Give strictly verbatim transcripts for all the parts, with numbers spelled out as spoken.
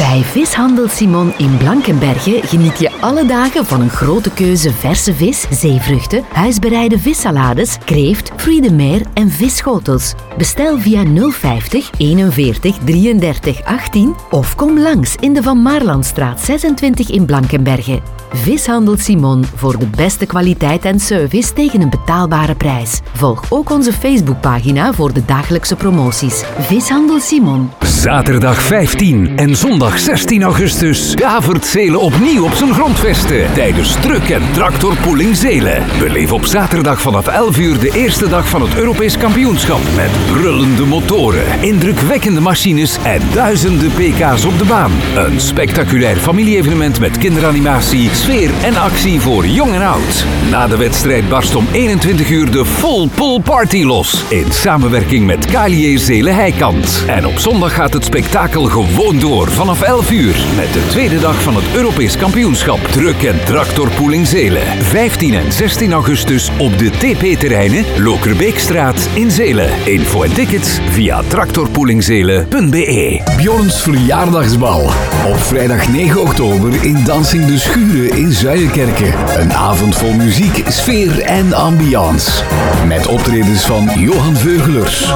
Bij Vishandel Simon in Blankenberge geniet je alle dagen van een grote keuze verse vis, zeevruchten, huisbereide vissalades, kreeft, fruits de mer en visschotels. Bestel via nul vijftig eenenveertig drieëndertig achttien of kom langs in de Van Maarlandstraat zesentwintig in Blankenberge. Vishandel Simon voor de beste kwaliteit en service tegen een betaalbare prijs. Volg ook onze Facebookpagina voor de dagelijkse promoties. Vishandel Simon. Zaterdag vijftien en zondag zestien augustus davert Zelen opnieuw op zijn grondvesten tijdens Truck en Tractorpooling Zelen. Beleef op zaterdag vanaf elf uur de eerste dag van het Europees kampioenschap met brullende motoren, indrukwekkende machines en duizenden pk's op de baan. Een spectaculair familie-evenement met kinderanimatie, sfeer en actie voor jong en oud. Na de wedstrijd barst om eenentwintig uur de Full Pool Party los in samenwerking met K L J Zelen Heikant. En op zondag gaat het spektakel gewoon door vanaf elf uur met de tweede dag van het Europees kampioenschap Truck en Tractorpooling Zelen. vijftien en zestien augustus op de T P-terreinen Lokerbeekstraat in Zelen. Info en tickets via tractorpoolingzelen punt b e. Bjorns verjaardagsbal op vrijdag negen oktober in Dansing de Schuren in Zuiderkerke. Een avond vol muziek, sfeer en ambiance. Met optredens van Johan Veugelers,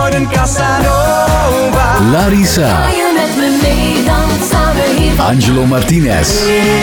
Larissa, Angelo Martinez,